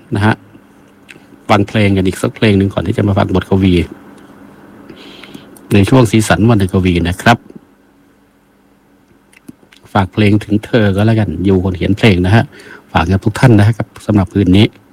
นะฮะฟังเพลงกันอีกสักเพลงหนึ่งก่อนที่จะมาฟังบทกวีในช่วงสีสันวันกวีนะครับฝากเพลงถึงเธอก็แล้วกันอยู่คนเขียนเพลงนะฮะฝากกับทุกท่านนะครับสำหรับคืนนี้